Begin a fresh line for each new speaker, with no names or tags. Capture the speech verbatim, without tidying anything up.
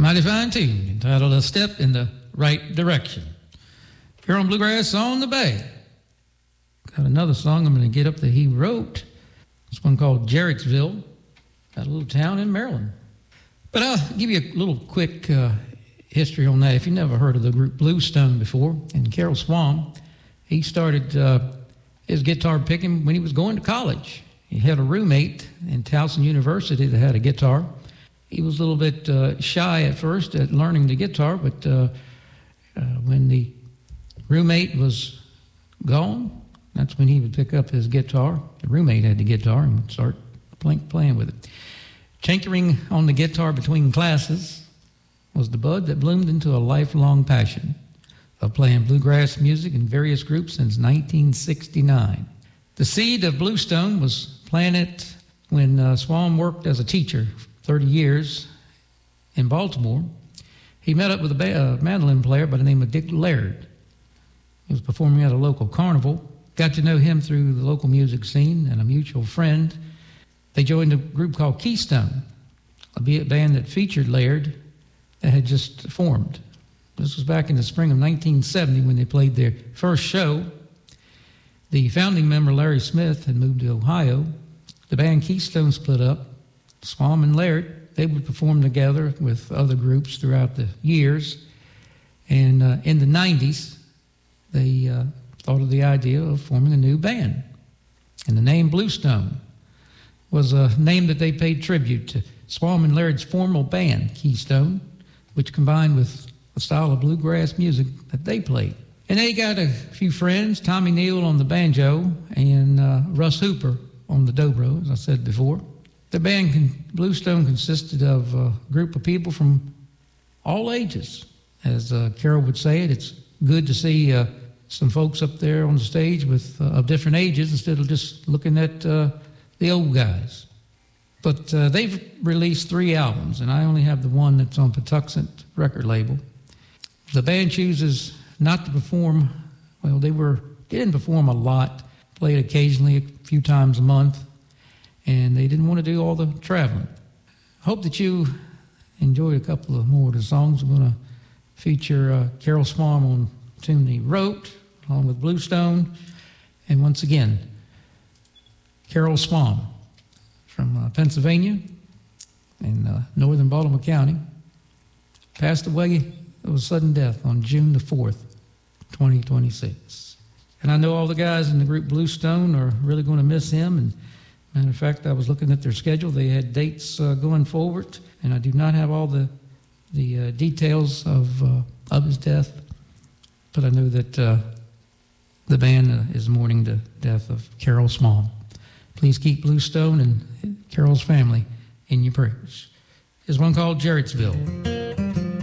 Mighty fine tune entitled A Step in the Right Direction. Here on Bluegrass on the Bay. Got another song I'm going to get up that he wrote. This one called Jarrettsville. Got a little town in Maryland. But I'll give you a little quick uh, history on that. If you've never heard of the group Bluestone before, and Carol Swan, he started uh, his guitar picking when he was going to college. He had a roommate in Towson University that had a guitar. He was a little bit uh, shy at first at learning the guitar, but uh, uh, when the roommate was gone, that's when he would pick up his guitar. The roommate had the guitar and would start playing with it. Tinkering on the guitar between classes was the bud that bloomed into a lifelong passion of playing bluegrass music in various groups since nineteen sixty-nine. The seed of Bluestone was planted when uh, Swan worked as a teacher thirty years in Baltimore. He met up with a ba- uh, mandolin player by the name of Dick Laird. He was performing at a local carnival. Got to know him through the local music scene and a mutual friend. They joined a group called Keystone, a band that featured Laird that had just formed. This was back in the spring of nineteen seventy when they played their first show. The founding member, Larry Smith, had moved to Ohio. The band Keystone split up. Swan and Laird, they would perform together with other groups throughout the years. And uh, in the nineties, they uh, thought of the idea of forming a new band. And the name Bluestone was a name that they paid tribute to Swan and Laird's former band, Keystone, which combined with a style of bluegrass music that they played. And they got a few friends, Tommy Neal on the banjo and uh, Russ Hooper on the dobro, as I said before. The band con- Bluestone consisted of a group of people from all ages. As uh, Carol would say it, it's good to see uh, some folks up there on the stage with uh, of different ages instead of just looking at uh, the old guys. But uh, they've released three albums, and I only have the one that's on Patuxent record label. The band chooses not to perform. Well, they were they didn't perform a lot, played occasionally a few times a month, and they didn't want to do all the traveling. Hope that you enjoyed a couple of more of the songs. I'm going to feature uh, Carol Swan on a tune he wrote, along with Bluestone. And once again, Carol Swan from uh, Pennsylvania in uh, northern Baltimore County, passed away of a sudden death on June the fourth, twenty twenty-six. And I know all the guys in the group Bluestone are really going to miss him. And matter of fact, I was looking at their schedule. They had dates uh, going forward, and I do not have all the the uh, details of uh, of his death, but I know that uh, the band uh, is mourning the death of Carol Swan. Please keep Bluestone and Carol's family in your prayers. There's one called Jarrettsville.